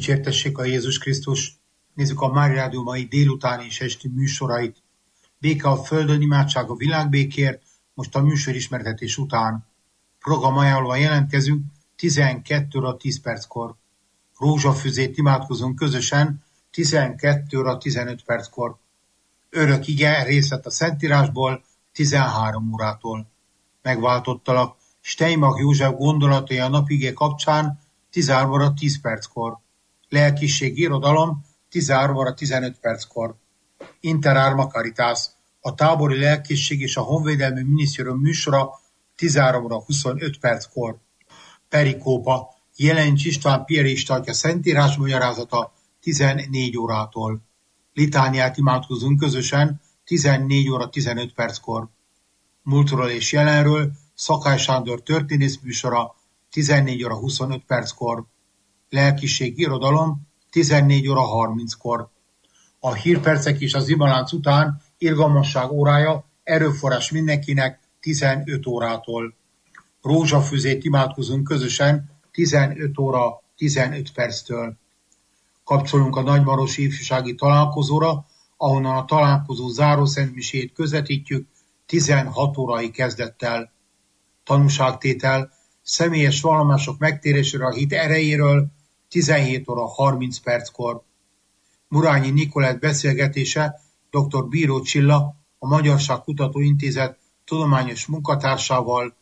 Dicsértessék a Jézus Krisztus! Nézzük a Mária Rádió mai délutáni és esti műsorait. Béke a földön, imádság a világbékért, most a műsorismertetés után. Programajánlóan jelentkezünk 12 óra 10 perckor. Rózsafüzét imádkozunk közösen 12 óra 15 perckor. Örök ige részlet a Szentírásból 13 órától. Megváltottalak Steinbach József gondolatai a napige kapcsán 13 óra 10 perckor. Lelkiség irodalom 13 óra 15 perckor. Inter Arma Caritas, a tábori lelkészség és a honvédelmi minisztérium műsora 13 óra 25 perckor. Perikópa, Jelencs István piarista atya szentírás magyarázata 14 órától. Litániát imádkozunk közösen 14 óra 15 perckor. Múltról és jelenről Szakály Sándor történész műsora 14 óra 25 perckor. Lelkiség irodalom 14 óra 30-kor. A hírpercek és az imalánc után irgalmasság órája erőforrás mindenkinek 15 órától. Rózsafüzét imádkozunk közösen 15 óra 15 perctől. Kapcsolunk a nagymarosi ifjúsági találkozóra, ahonnan a találkozó zárószentmisét közvetítjük 16 órai kezdettel. Tanúságtétel, személyes vallomások megtérésére a hit erejéről 17 óra 30 perckor. Murányi Nikolett beszélgetése dr. Bíró Csilla, a Magyarság Kutató Intézet tudományos munkatársával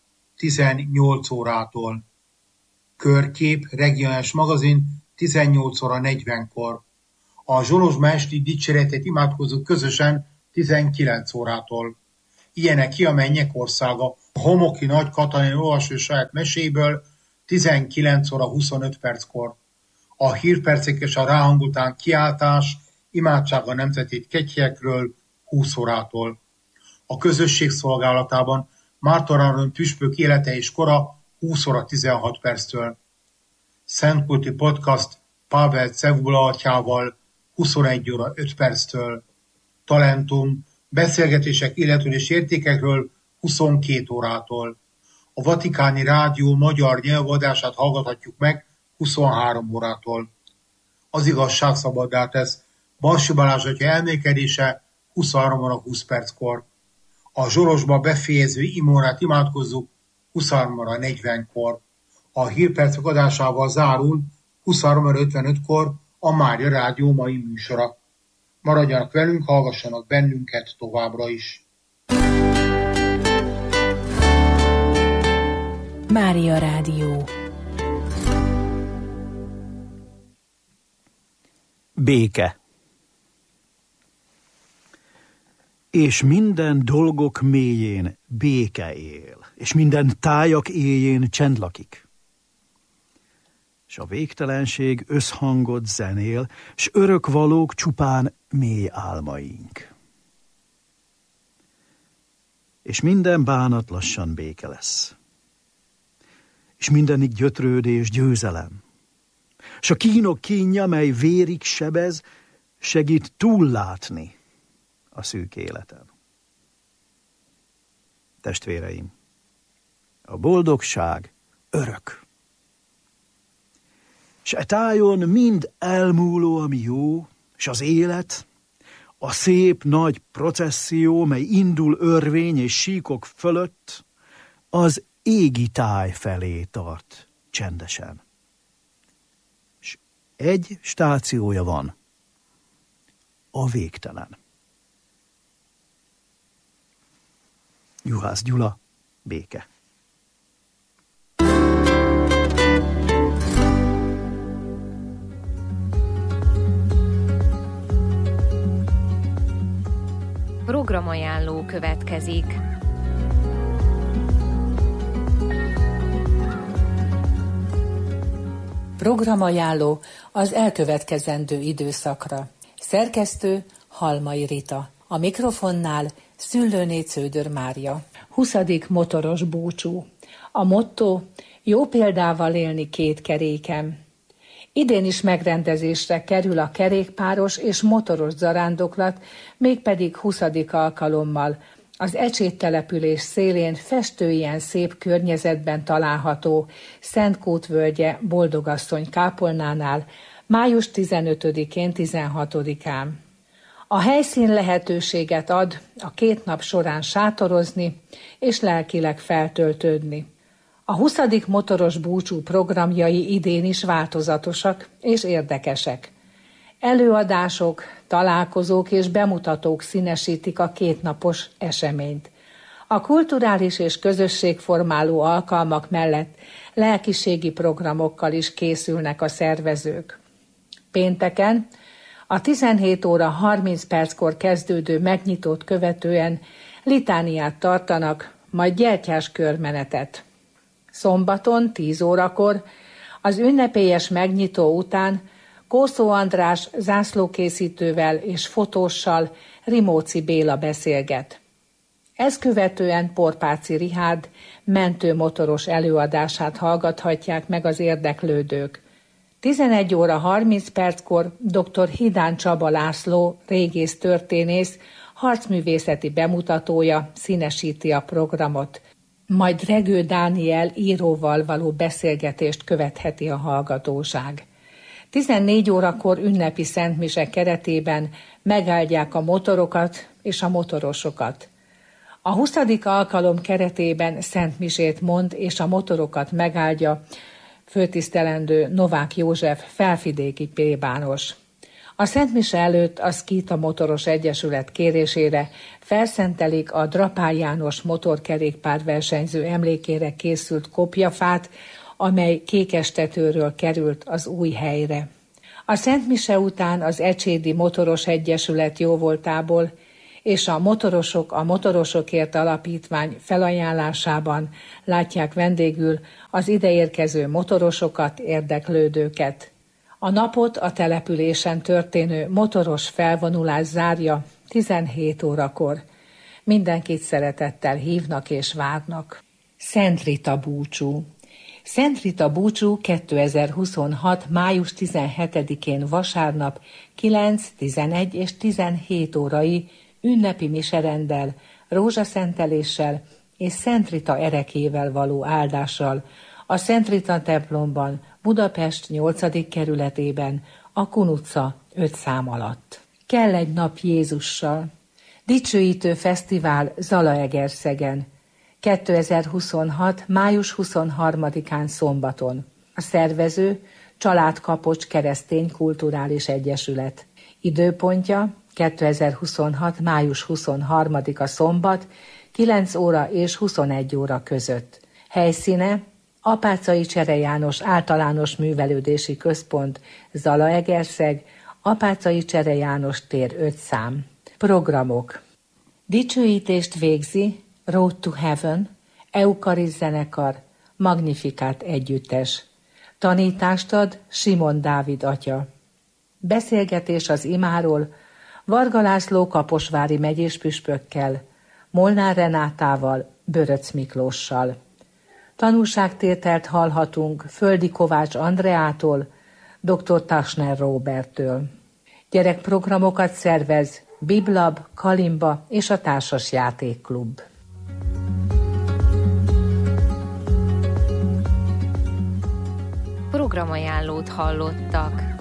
18 órától. Körkép, regionális magazin 18 óra 40-kor. A Zsolozsma esti dicséretet imádkozunk közösen 19 órától. Ilyenek ki a mennyek országa, a Homoki Nagy Katalin olvasó saját meséből 19 óra 25 perckor. A hírpercek és a ráhangután kiáltás, imádság a nemzeti kegyhelyekről 20 órától. A közösség szolgálatában Márton Áron püspök élete és kora 20 óra 16 perctől. Szentkulti podcast Pável Cevula atyával 21 óra 5 perctől. Talentum, beszélgetések életről és értékekről 22 órától. A Vatikáni Rádió magyar nyelvadását hallgathatjuk meg 23 órától. Az igazság szabaddá tesz. Balsi Balázs atya elmélkedése 23 óra 20 perckor. A Zsolozsba befejező imórát imádkozzuk 23 óra 40-kor. A hírpercek adásával zárul 23 óra 55-kor a Mária Rádió mai műsora. Maradjanak velünk, hallgassanak bennünket továbbra is. Mária Rádió. Béke. És minden dolgok mélyén béke él, és minden tájak éjén csend lakik. És a végtelenség összhangot zenél, s örökvalók csupán mély álmaink. És minden bánat lassan béke lesz. És mindenik gyötrődés győzelem. S a kínok kínja, mely vérig sebez, segít túllátni a szűk életen. Testvéreim, a boldogság örök. S e tájon mind elmúló, ami jó, s az élet, a szép nagy processzió, mely indul örvény és síkok fölött, az égi táj felé tart csendesen. S egy stációja van, a végtelen. Juhász Gyula, Béke. Programajánló következik. Programajánló az elkövetkezendő időszakra. Szerkesztő Halmai Rita. A mikrofonnál Szüllőné Cződör Mária. 20. motoros búcsú. A motto: jó példával élni két keréken. Idén is megrendezésre kerül a kerékpáros és motoros zarándoklat, mégpedig 20. alkalommal. Az ecséttelepülés szélén festőien szép környezetben található Szentkút völgye Boldogasszony kápolnánál május 15-én, 16-án. A helyszín lehetőséget ad a 2 nap során sátorozni és lelkileg feltöltődni. A 20. motoros búcsú programjai idén is változatosak és érdekesek. Előadások, találkozók és bemutatók színesítik a 2 napos eseményt. A kulturális és közösségformáló alkalmak mellett lelkiségi programokkal is készülnek a szervezők. Pénteken a 17 óra 30 perckor kezdődő megnyitót követően litániát tartanak, majd gyertyás körmenetet. Szombaton 10 órakor az ünnepélyes megnyitó után Kószó András zászlókészítővel és fotóssal Rimóci Béla beszélget. Ezt követően Porpáci Richárd mentőmotoros előadását hallgathatják meg az érdeklődők. 11 óra 30 perckor dr. Hidán Csaba László, régész történész, harcművészeti bemutatója színesíti a programot, majd Regő Dániel íróval való beszélgetést követheti a hallgatóság. 14 órakor ünnepi szentmise keretében megáldják a motorokat és a motorosokat. A 20. alkalom keretében szentmisét mond és a motorokat megáldja főtisztelendő Novák József felvidéki plébános. A szentmise előtt a Szkíta Motoros Egyesület kérésére felszentelik a Drapál János motorkerékpárversenyző emlékére készült kopjafát, amely Kékestetőről került az új helyre. A szentmise után az Ecsédi Motoros Egyesület jóvoltából és a Motorosok a Motorosokért Alapítvány felajánlásában látják vendégül az ideérkező motorosokat, érdeklődőket. A napot a településen történő motoros felvonulás zárja 17 órakor. Mindenkit szeretettel hívnak és várnak. Szent Rita búcsú. Szent Rita búcsú 2026. május 17-én vasárnap 9, 11 és 17 órai ünnepi miserenddel, rózsaszenteléssel és Szent Rita erekével való áldással a Szent Rita templomban, Budapest 8. kerületében, a Kun utca 5 szám alatt. Kell egy nap Jézussal. Dicsőítő fesztivál Zalaegerszegen. 2026. május 23-án szombaton. A szervező Családkapocs Keresztény Kulturális Egyesület. Időpontja 2026. május 23-a szombat, 9 óra és 21 óra között. Helyszíne Apáczai Csere János Általános Művelődési Központ, Zalaegerszeg, Apáczai Csere János tér 5 szám. Programok. Dicsőítést végzi Road to Heaven, Eukarist zenekar, Magnificat együttes. Tanítást ad Simon Dávid atya. Beszélgetés az imáról Varga László kaposvári megyéspüspökkel, Molnár Renátával, Böröc Miklóssal. Tanúságtételt hallhatunk Földi Kovács Andreától, dr. Tasner Róberttől. Gyerekprogramokat szervez Biblab, Kalimba és a Társas Játékklub. Programajánlót hallottak.